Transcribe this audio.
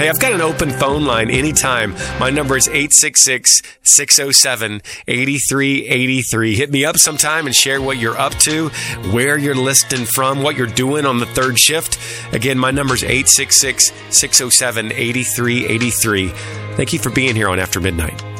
Hey, I've got an open phone line anytime. My number is 866-607-8383. Hit me up sometime and share what you're up to, where you're listening from, what you're doing on the third shift. Again, my number is 866-607-8383. Thank you for being here on After Midnight.